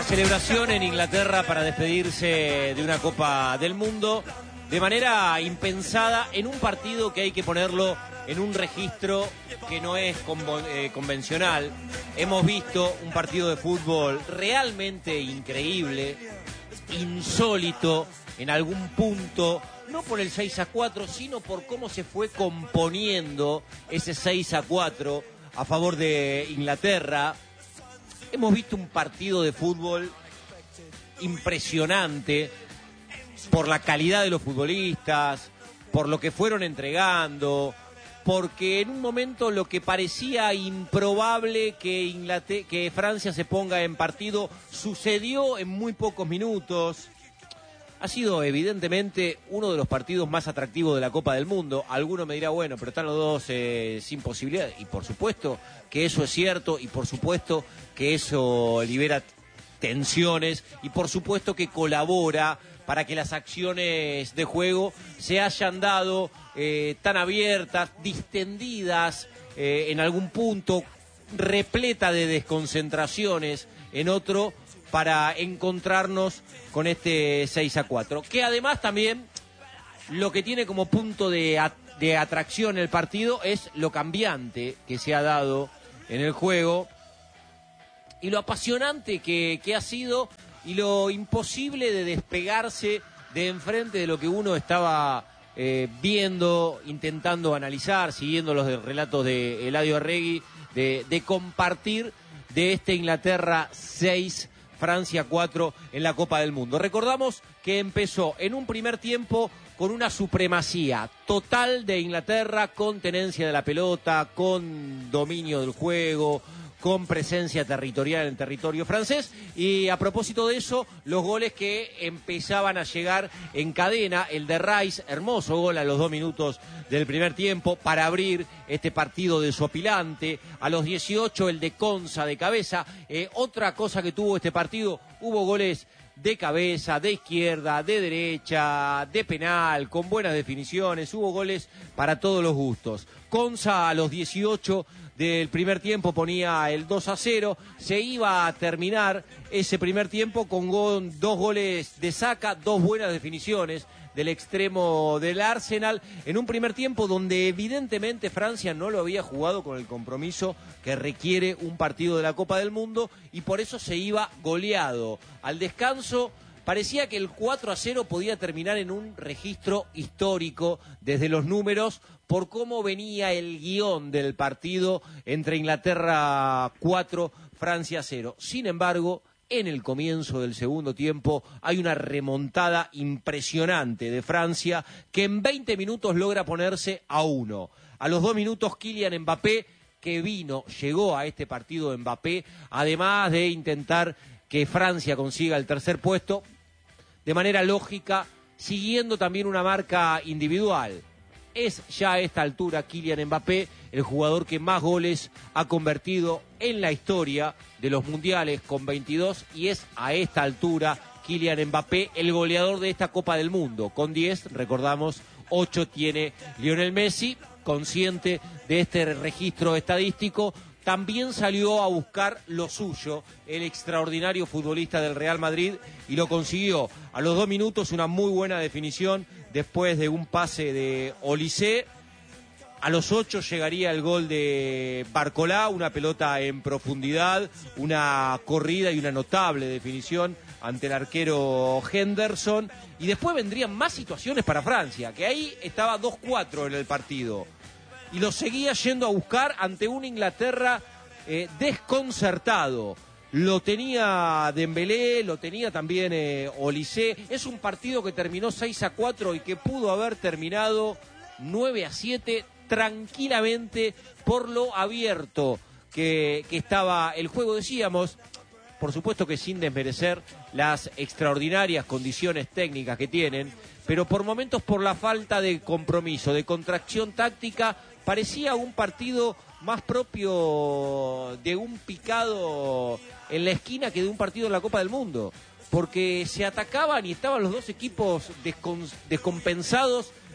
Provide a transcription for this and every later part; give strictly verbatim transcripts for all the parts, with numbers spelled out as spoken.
La celebración en Inglaterra para despedirse de una Copa del Mundo de manera impensada en un partido que hay que ponerlo en un registro que no es convo- eh, convencional. Hemos visto un partido de fútbol realmente increíble, insólito en algún punto, no por el seis a cuatro, sino por cómo se fue componiendo ese seis a cuatro a favor de Inglaterra. Hemos visto un partido de fútbol impresionante por la calidad de los futbolistas, por lo que fueron entregando, porque en un momento lo que parecía improbable que, Inglaterra, que Francia se ponga en partido sucedió en muy pocos minutos. Ha sido evidentemente uno de los partidos más atractivos de la Copa del Mundo. Alguno me dirá, bueno, pero están los dos eh, sin posibilidad. Y por supuesto que eso es cierto, y por supuesto que eso libera tensiones, y por supuesto que colabora para que las acciones de juego se hayan dado eh, tan abiertas, distendidas eh, en algún punto, repleta de desconcentraciones en otro, para encontrarnos con este seis a cuatro, que además también lo que tiene como punto de, at- de atracción el partido es lo cambiante que se ha dado en el juego y lo apasionante que, que ha sido y lo imposible de despegarse de enfrente de lo que uno estaba eh, viendo, intentando analizar, siguiendo los de- relatos de Eladio Arregui, de, de compartir de este Inglaterra seis, Francia cuatro en la Copa del Mundo. Recordamos que empezó en un primer tiempo con una supremacía total de Inglaterra, con tenencia de la pelota, con dominio del juego, con presencia territorial en territorio francés, y a propósito de eso, los goles que empezaban a llegar en cadena, el de Rice, hermoso gol a los dos minutos del primer tiempo para abrir este partido desopilante, a los dieciocho el de Konsa de cabeza. Eh, otra cosa que tuvo este partido, hubo goles de cabeza, de izquierda, de derecha, de penal, con buenas definiciones, hubo goles para todos los gustos. Konsa a los dieciocho del primer tiempo ponía el dos a cero, se iba a terminar ese primer tiempo con go- dos goles de Saka, dos buenas definiciones del extremo del Arsenal, en un primer tiempo donde evidentemente Francia no lo había jugado con el compromiso que requiere un partido de la Copa del Mundo, y por eso se iba goleado. Al descanso parecía que el cuatro a cero podía terminar en un registro histórico desde los números, por cómo venía el guión del partido entre Inglaterra cuatro, Francia cero. Sin embargo, en el comienzo del segundo tiempo hay una remontada impresionante de Francia, que en veinte minutos logra ponerse a uno. A los dos minutos Kylian Mbappé, que vino, llegó a este partido Mbappé, además de intentar que Francia consiga el tercer puesto, de manera lógica, siguiendo también una marca individual. Es ya a esta altura Kylian Mbappé el jugador que más goles ha convertido en la historia de los mundiales, con veintidós, y es a esta altura Kylian Mbappé el goleador de esta Copa del Mundo, con diez, recordamos, ocho tiene Lionel Messi. Consciente de este registro estadístico, también salió a buscar lo suyo el extraordinario futbolista del Real Madrid, y lo consiguió. A los dos minutos una muy buena definición después de un pase de Olise. A los ocho llegaría el gol de Barcolá, una pelota en profundidad, una corrida y una notable definición ante el arquero Henderson. Y después vendrían más situaciones para Francia, que ahí estaba dos cuatro en el partido. Y lo seguía yendo a buscar ante una Inglaterra eh, desconcertado. Lo tenía Dembélé, lo tenía también eh, Olise. Es un partido que terminó seis a cuatro y que pudo haber terminado nueve a siete tranquilamente por lo abierto que, que estaba el juego. Decíamos, por supuesto que sin desmerecer las extraordinarias condiciones técnicas que tienen, pero por momentos, por la falta de compromiso, de contracción táctica, parecía un partido más propio de un picado en la esquina que de un partido en la Copa del Mundo, porque se atacaban y estaban los dos equipos descon- descompensados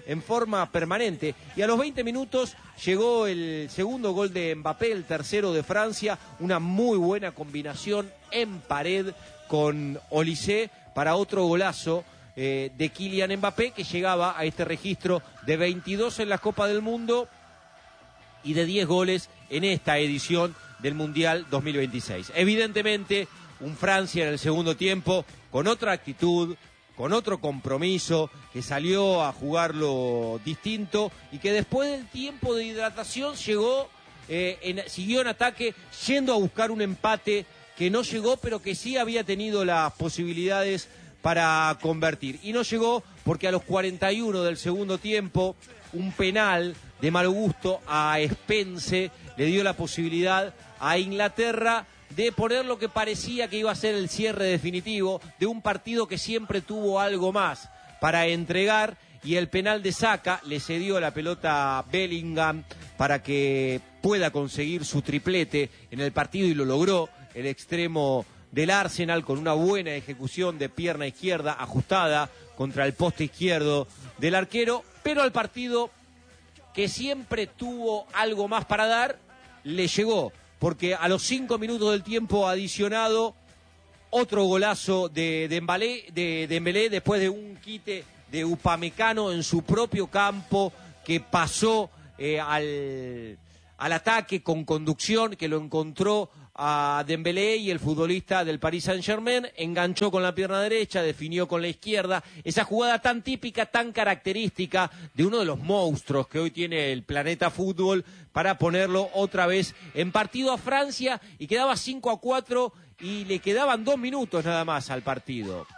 en forma permanente. Y a los veinte minutos llegó el segundo gol de Mbappé, el tercero de Francia, una muy buena combinación en pared con Olise para otro golazo eh, de Kylian Mbappé, que llegaba a este registro de veintidós en la Copa del Mundo y de diez goles en esta edición del Mundial dos mil veintiséis. Evidentemente, un Francia en el segundo tiempo con otra actitud, con otro compromiso, que salió a jugarlo distinto y que después del tiempo de hidratación llegó, eh, en, siguió en ataque, yendo a buscar un empate que no llegó, pero que sí había tenido las posibilidades para convertir. Y no llegó porque a los cuarenta y uno del segundo tiempo, un penal de mal gusto a Spence le dio la posibilidad a Inglaterra de poner lo que parecía que iba a ser el cierre definitivo de un partido que siempre tuvo algo más para entregar, y el penal de Saka le cedió la pelota a Bellingham para que pueda conseguir su triplete en el partido, y lo logró el extremo del Arsenal con una buena ejecución de pierna izquierda ajustada contra el poste izquierdo del arquero, pero al partido que siempre tuvo algo más para dar, le llegó, porque a los cinco minutos del tiempo adicionado, otro golazo de Dembélé, de Dembélé después de un quite de Upamecano en su propio campo, que pasó eh, al, al ataque con conducción, que lo encontró a Dembélé, y el futbolista del Paris Saint-Germain enganchó con la pierna derecha, definió con la izquierda, esa jugada tan típica, tan característica de uno de los monstruos que hoy tiene el planeta fútbol, para ponerlo otra vez en partido a Francia, y quedaba cinco a cuatro y le quedaban dos minutos nada más al partido.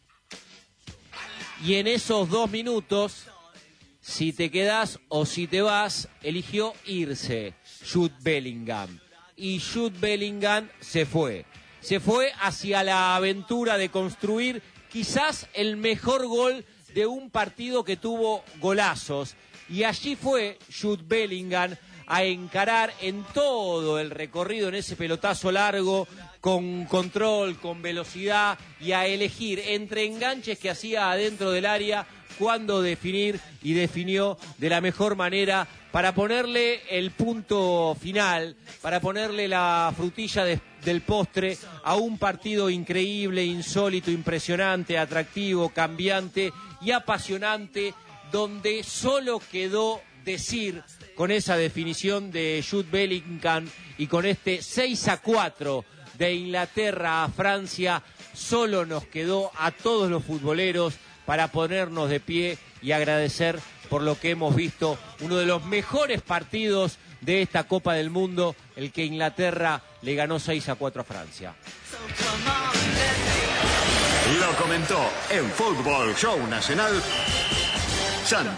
Y en esos dos minutos, si te quedás o si te vas, eligió irse Jude Bellingham. Y Jude Bellingham se fue. Se fue hacia la aventura de construir quizás el mejor gol de un partido que tuvo golazos. Y allí fue Jude Bellingham a encarar en todo el recorrido, en ese pelotazo largo, con control, con velocidad, y a elegir entre enganches que hacía adentro del área cuándo definir, y definió de la mejor manera para ponerle el punto final, para ponerle la frutilla de, del postre a un partido increíble, insólito, impresionante, atractivo, cambiante y apasionante, donde solo quedó decir, con esa definición de Jude Bellingham y con este seis a cuatro de Inglaterra a Francia, solo nos quedó a todos los futboleros para ponernos de pie y agradecer por lo que hemos visto, uno de los mejores partidos de esta Copa del Mundo, el que Inglaterra le ganó seis a cuatro a Francia. Lo comentó en Fútbol Show Nacional